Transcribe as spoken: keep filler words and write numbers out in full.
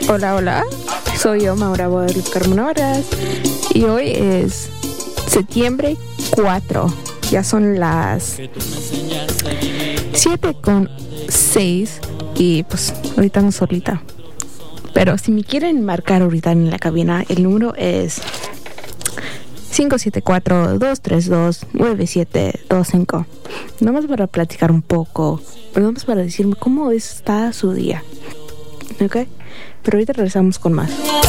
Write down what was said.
Hola, hola, soy yo, Maura Guadalupe Carmona Vargas, y hoy es septiembre cuatro. Ya son las siete con seis y pues ahorita no solita. Pero si me quieren marcar ahorita en la cabina, el número es cinco siete cuatro, dos tres dos, nueve siete dos cinco. Nomás para platicar un poco, nomás para decirme cómo está su día. ¿Ok? Pero ahorita regresamos con más.